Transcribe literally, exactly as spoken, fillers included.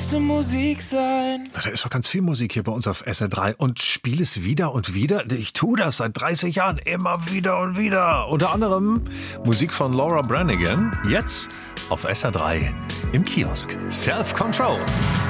müsste Musik sein. Da ist doch ganz viel Musik hier bei uns auf S R drei und spiele es wieder und wieder. Ich tue das seit dreißig Jahren immer wieder und wieder. Unter anderem Musik von Laura Branigan, jetzt auf S R drei im Kiosk. Self Control.